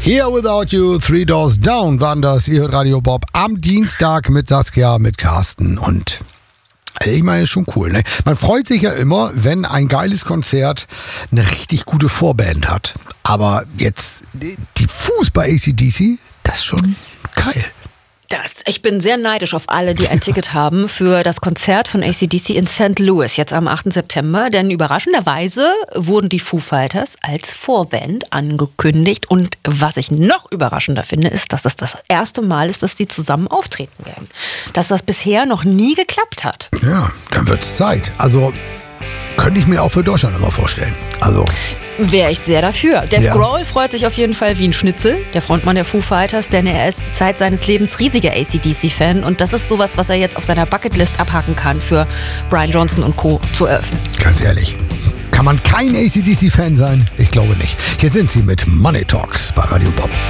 Here Without You, Three Doors Down waren das. Ihr hört Radio Bob am Dienstag mit Saskia, mit Carsten und... Also ich meine, ist schon cool, ne? Man freut sich ja immer, wenn ein geiles Konzert eine richtig gute Vorband hat. Aber jetzt die Fuß bei AC/DC, das ist schon geil. Ich bin sehr neidisch auf alle, die ein Ticket haben für das Konzert von AC/DC in St. Louis, jetzt am 8. September. Denn überraschenderweise wurden die Foo Fighters als Vorband angekündigt. Und was ich noch überraschender finde, ist, dass es das erste Mal ist, dass die zusammen auftreten werden. Dass das bisher noch nie geklappt hat. Ja, dann wird's Zeit. Also könnte ich mir auch für Deutschland immer vorstellen. Also... Wäre ich sehr dafür. Dave Grohl freut sich auf jeden Fall wie ein Schnitzel, der Frontmann der Foo Fighters, denn er ist Zeit seines Lebens riesiger AC/DC-Fan und das ist sowas, was er jetzt auf seiner Bucketlist abhaken kann, für Brian Johnson und Co. zu eröffnen. Ganz ehrlich, kann man kein AC/DC-Fan sein? Ich glaube nicht. Hier sind sie mit Money Talks bei Radio Bob.